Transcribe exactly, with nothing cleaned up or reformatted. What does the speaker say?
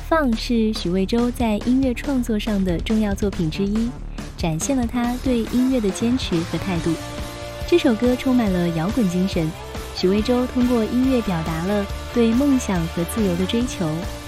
放是许魏洲在音乐创作上的重要作品之一，展现了他对音乐的坚持和态度。这首歌充满了摇滚精神，许魏洲通过音乐表达了对梦想和自由的追求，